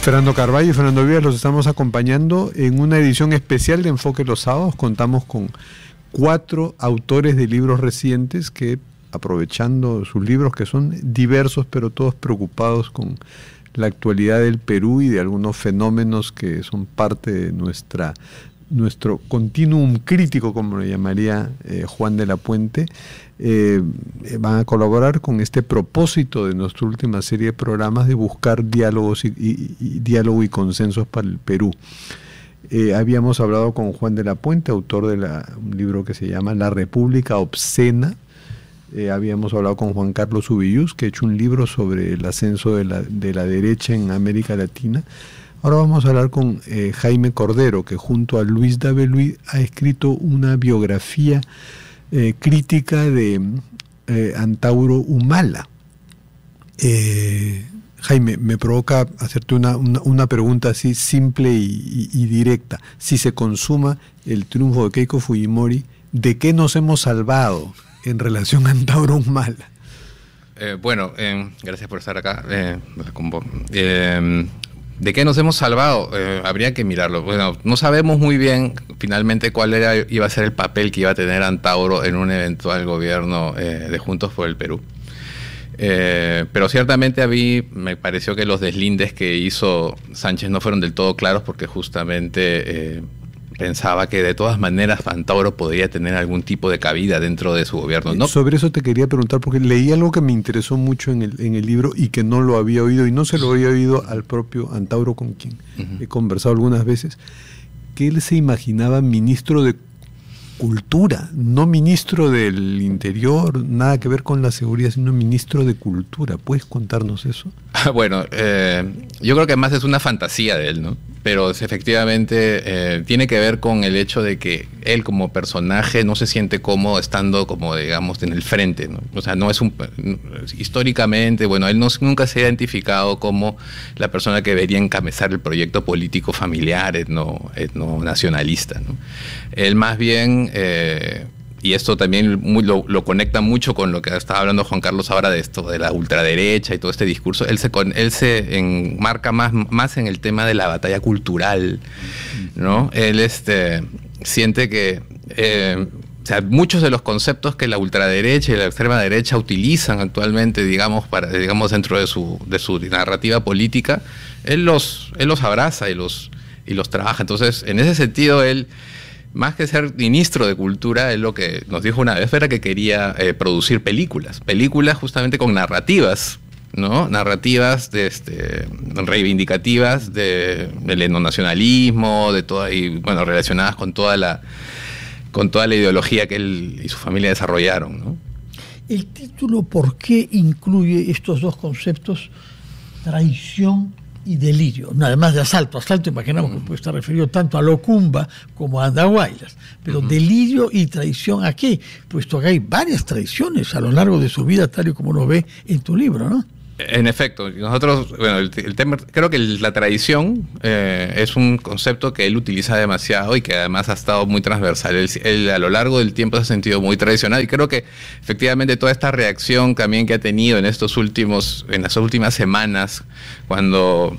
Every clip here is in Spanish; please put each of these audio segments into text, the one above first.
Fernando Carballo y Fernando Vivas los estamos acompañando en una edición especial de Enfoque los Sábados. Contamos con 4 autores de libros recientes que, aprovechando sus libros que son diversos, pero todos preocupados con la actualidad del Perú y de algunos fenómenos que son parte de nuestro continuum crítico, como lo llamaría Juan de la Puente, van a colaborar con este propósito de nuestra última serie de programas de buscar diálogos diálogo y consensos para el Perú. Habíamos hablado con Juan de la Puente, autor de un libro que se llama La República Obscena. Habíamos hablado con Juan Carlos Ubillús, que ha hecho un libro sobre el ascenso de la derecha en América Latina. Ahora vamos a hablar con Jaime Cordero, que junto a Luis Daveluy ha escrito una biografía crítica de Antauro Humala. Jaime, me provoca hacerte una pregunta así simple y directa. Si se consuma el triunfo de Keiko Fujimori, ¿de qué nos hemos salvado en relación a Antauro Humala? Gracias por estar acá. ¿De qué nos hemos salvado? Habría que mirarlo. Bueno, no sabemos muy bien finalmente cuál iba a ser el papel que iba a tener Antauro en un eventual gobierno de Juntos por el Perú. Pero ciertamente a mí me pareció que los deslindes que hizo Sánchez no fueron del todo claros, porque justamente pensaba que de todas maneras Antauro podría tener algún tipo de cabida dentro de su gobierno, ¿no? Sobre eso te quería preguntar, porque leí algo que me interesó mucho en el libro y que no lo había oído, y no se lo había oído al propio Antauro, con quien he conversado algunas veces, que él se imaginaba ministro de Cultura, no ministro del Interior, nada que ver con la seguridad, sino ministro de Cultura. ¿Puedes contarnos eso? Bueno, yo creo que además es una fantasía de él, ¿no? Pero efectivamente tiene que ver con el hecho de que él como personaje no se siente cómodo estando como, digamos, en el frente, ¿no? O sea, no es históricamente, bueno, él nunca se ha identificado como la persona que debería encabezar el proyecto político familiar, etno nacionalista, ¿no? Él más bien, y esto también lo conecta mucho con lo que estaba hablando Juan Carlos ahora de esto, de la ultraderecha y todo este discurso. Él se enmarca más en el tema de la batalla cultural, ¿no? Él siente que o sea, muchos de los conceptos que la ultraderecha y la extrema derecha utilizan actualmente, digamos dentro de su narrativa política, él los abraza y los trabaja. Entonces, en ese sentido, él, más que ser ministro de Cultura, él lo que nos dijo una vez era que quería producir películas justamente con narrativas, ¿no? Narrativas reivindicativas del etnonacionalismo, relacionadas con toda la ideología que él y su familia desarrollaron, ¿no? El título, ¿por qué incluye estos dos conceptos, traición y delirio? No, además de asalto, imaginamos que puede estar referido tanto a Locumba como a Andahuaylas, pero delirio y traición, ¿a qué? Puesto que hay varias traiciones a lo largo de su vida, tal y como lo ve en tu libro, ¿no? En efecto, nosotros, bueno, el tema, creo que la tradición es un concepto que él utiliza demasiado y que además ha estado muy transversal. Él a lo largo del tiempo se ha sentido muy tradicional, y creo que efectivamente toda esta reacción también que ha tenido en las últimas semanas, cuando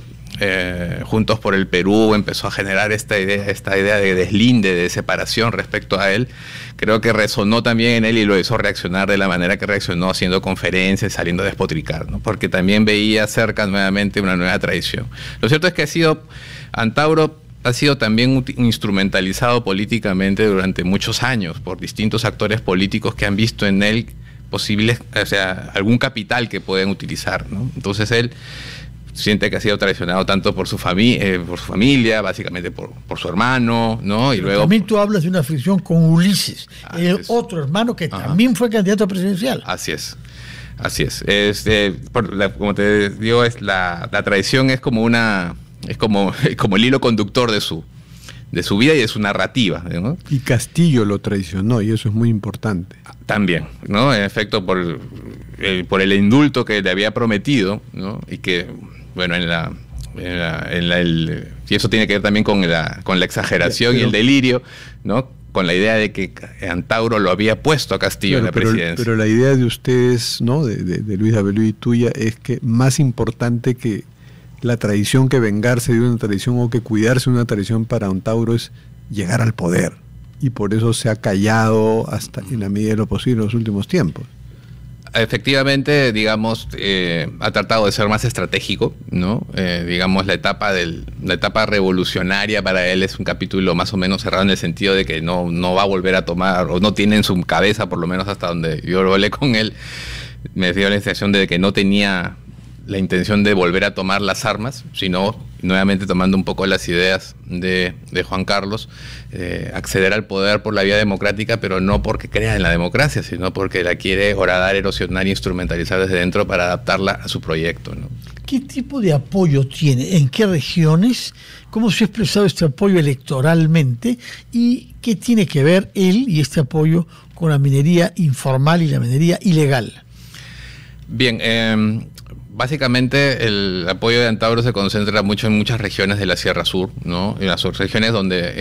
Juntos por el Perú empezó a generar esta idea de deslinde, de separación respecto a él, creo que resonó también en él y lo hizo reaccionar de la manera que reaccionó, haciendo conferencias, saliendo a despotricar, ¿no? Porque también veía cerca nuevamente una nueva traición. Lo cierto es que Antauro ha sido también instrumentalizado políticamente durante muchos años por distintos actores políticos que han visto en él algún capital que pueden utilizar, ¿no? Entonces él siente que ha sido traicionado tanto por su familia, básicamente por su hermano, ¿no? Y luego también tú hablas de una fricción con Ulises, otro hermano que también fue candidato presidencial. Así es. Como te digo, la traición es como el hilo conductor de su vida y de su narrativa, ¿no? Y Castillo lo traicionó, y eso es muy importante. También, ¿no? En efecto, por el indulto que le había prometido, ¿no? Y que, bueno, y eso tiene que ver también con la exageración y el delirio, ¿no? Con la idea de que Antauro lo había puesto a Castillo en la presidencia. Pero la idea de ustedes, ¿no? De Luis Daveluy y tuya, es que más importante que la tradición que vengarse de una tradición o que cuidarse de una tradición para Antauro es llegar al poder. Y por eso se ha callado hasta en la medida de lo posible en los últimos tiempos. Efectivamente, digamos, ha tratado de ser más estratégico, ¿no? Digamos, la etapa revolucionaria para él es un capítulo más o menos cerrado en el sentido de que no va a volver a tomar, o no tiene en su cabeza, por lo menos hasta donde yo lo hablé con él, me dio la sensación de que no tenía la intención de volver a tomar las armas, sino nuevamente tomando un poco las ideas de Juan Carlos, acceder al poder por la vía democrática, pero no porque crea en la democracia, sino porque la quiere horadar, erosionar e instrumentalizar desde dentro para adaptarla a su proyecto, ¿no? ¿Qué tipo de apoyo tiene? ¿En qué regiones? ¿Cómo se ha expresado este apoyo electoralmente? ¿Y qué tiene que ver él y este apoyo con la minería informal y la minería ilegal? Bien, básicamente el apoyo de Antauro se concentra mucho en muchas regiones de la Sierra Sur, ¿no? En las regiones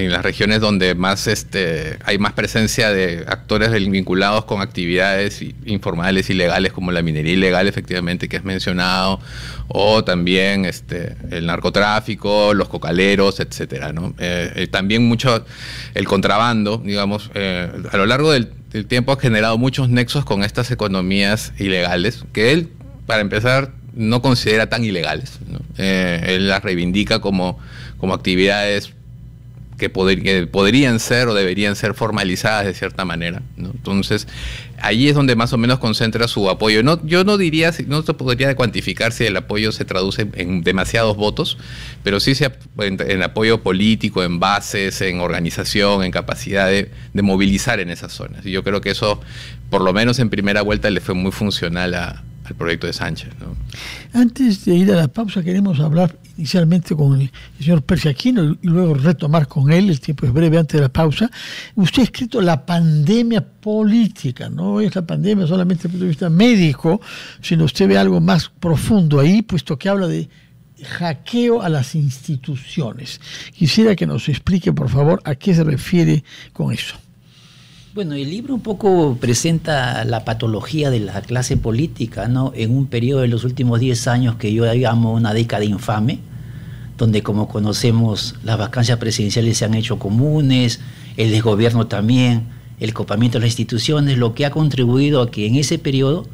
donde más hay más presencia de actores vinculados con actividades informales ilegales, como la minería ilegal, efectivamente, que has mencionado, o también el narcotráfico, los cocaleros, etcétera, ¿no? También mucho el contrabando, digamos, a lo largo del tiempo ha generado muchos nexos con estas economías ilegales que él, para empezar, no considera tan ilegales, ¿no? Él las reivindica como actividades que podrían ser o deberían ser formalizadas de cierta manera, ¿no? Entonces, allí es donde más o menos concentra su apoyo. Yo no diría, no se podría cuantificar si el apoyo se traduce en demasiados votos, pero sí en apoyo político, en bases, en organización, en capacidad de movilizar en esas zonas. Y yo creo que eso, por lo menos en primera vuelta, le fue muy funcional al proyecto de Sánchez, ¿no? Antes de ir a la pausa, queremos hablar inicialmente con el señor Percy Aquino y luego retomar con él, el tiempo es breve antes de la pausa. Usted ha escrito la pandemia política, no es la pandemia solamente desde el punto de vista médico, sino usted ve algo más profundo ahí, puesto que habla de hackeo a las instituciones. Quisiera que nos explique, por favor, a qué se refiere con eso. Bueno, el libro un poco presenta la patología de la clase política, ¿no? En un periodo de los últimos 10 años que yo llamo una década infame, donde, como conocemos, las vacancias presidenciales se han hecho comunes, el desgobierno también, el copamiento de las instituciones, lo que ha contribuido a que en ese periodo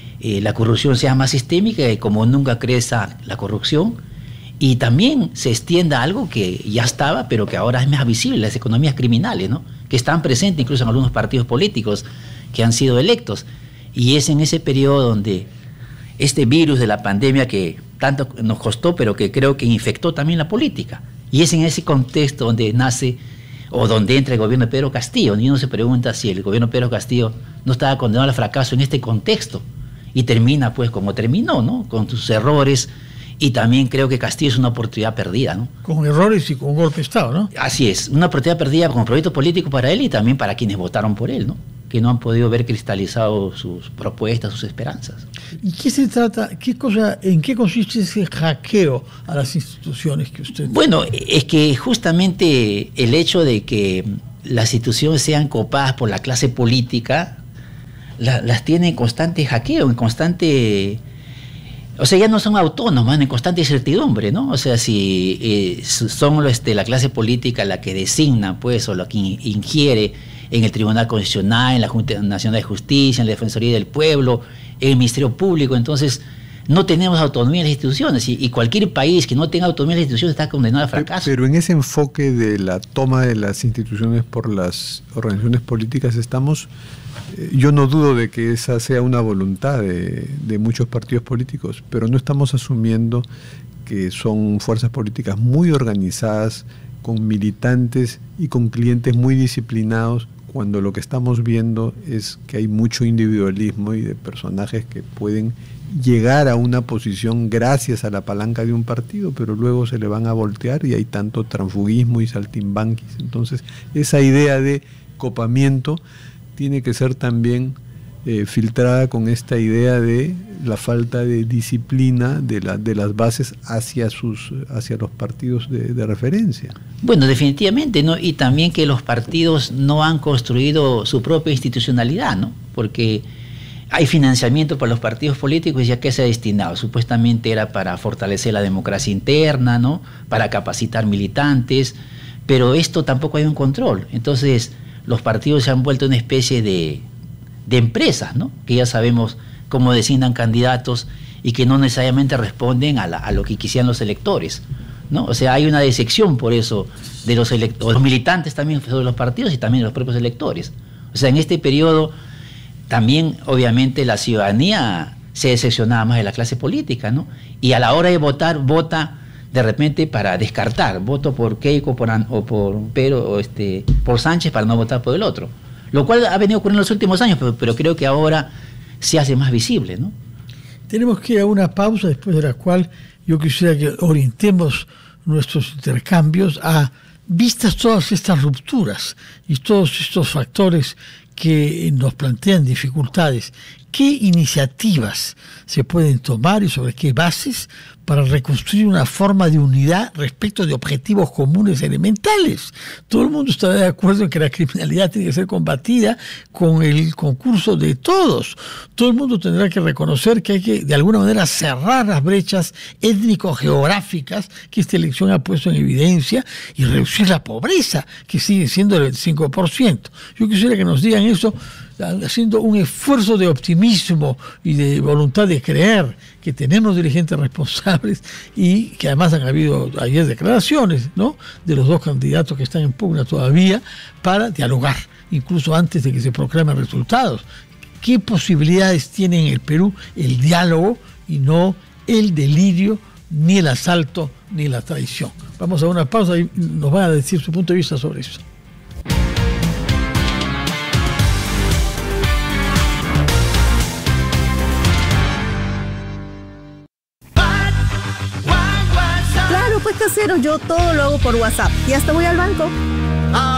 la corrupción sea más sistémica y como nunca crezca la corrupción, y también se extienda algo que ya estaba, pero que ahora es más visible, las economías criminales, ¿no? Que están presentes incluso en algunos partidos políticos que han sido electos. Y es en ese periodo donde este virus de la pandemia que tanto nos costó, pero que creo que infectó también la política. Y es en ese contexto donde nace o donde entra el gobierno de Pedro Castillo. Y uno se pregunta si el gobierno de Pedro Castillo no estaba condenado al fracaso en este contexto. Y termina pues como terminó, ¿no? Con sus errores. Y también creo que Castillo es una oportunidad perdida, ¿no? Con errores y con golpe de Estado, ¿no? Así es, una oportunidad perdida como proyecto político para él y también para quienes votaron por él, ¿no? Que no han podido ver cristalizado sus propuestas, sus esperanzas. ¿Y qué se trata, en qué consiste ese hackeo a las instituciones que usted... Bueno, es que justamente el hecho de que las instituciones sean copadas por la clase política, las tiene en constante hackeo, en constante... O sea, ya no son autónomas, en constante incertidumbre, ¿no? O sea, si son la clase política la que designa, pues, o la que ingiere en el Tribunal Constitucional, en la Junta Nacional de Justicia, en la Defensoría del Pueblo, en el Ministerio Público, entonces no tenemos autonomía en las instituciones y cualquier país que no tenga autonomía en las instituciones está condenado al fracaso. Pero en ese enfoque de la toma de las instituciones por las organizaciones políticas yo no dudo de que esa sea una voluntad de muchos partidos políticos, pero no estamos asumiendo que son fuerzas políticas muy organizadas, con militantes y con clientes muy disciplinados, cuando lo que estamos viendo es que hay mucho individualismo y de personajes que pueden llegar a una posición gracias a la palanca de un partido, pero luego se le van a voltear y hay tanto transfugismo y saltimbanquis. Entonces, esa idea de copamiento tiene que ser también filtrada con esta idea de la falta de disciplina de las bases hacia los partidos de referencia. Bueno, definitivamente, ¿no? Y también que los partidos no han construido su propia institucionalidad, ¿no? Porque hay financiamiento para los partidos políticos, ¿y a qué se ha destinado? Supuestamente era para fortalecer la democracia interna, ¿no? Para capacitar militantes, pero esto tampoco hay un control. Entonces, los partidos se han vuelto una especie de empresas, ¿no? Que ya sabemos cómo designan candidatos y que no necesariamente responden a lo que quisieran los electores, ¿no? O sea, hay una decepción por eso de los militantes también de los partidos y también de los propios electores. O sea, en este periodo también, obviamente, la ciudadanía se decepcionaba más de la clase política, ¿no? Y a la hora de votar, vota de repente para descartar, voto por Keiko o por Pedro o por Sánchez para no votar por el otro. Lo cual ha venido ocurriendo en los últimos años, pero creo que ahora se hace más visible, ¿no? Tenemos que ir a una pausa, después de la cual yo quisiera que orientemos nuestros intercambios a, vistas todas estas rupturas y todos estos factores que nos plantean dificultades, ¿qué iniciativas se pueden tomar y sobre qué bases para reconstruir una forma de unidad respecto de objetivos comunes elementales? Todo el mundo está de acuerdo en que la criminalidad tiene que ser combatida con el concurso de todos. Todo el mundo tendrá que reconocer que hay que, de alguna manera, cerrar las brechas étnico-geográficas que esta elección ha puesto en evidencia y reducir la pobreza, que sigue siendo el 25%. Yo quisiera que nos digan eso, haciendo un esfuerzo de optimismo y de voluntad de creer que tenemos dirigentes responsables y que además han habido ayer declaraciones, ¿no?, de los dos candidatos que están en pugna todavía para dialogar, incluso antes de que se proclamen resultados. ¿Qué posibilidades tiene en el Perú el diálogo y no el delirio, ni el asalto, ni la traición? Vamos a una pausa y nos van a decir su punto de vista sobre eso. Pues casero, yo todo lo hago por WhatsApp y hasta voy al banco.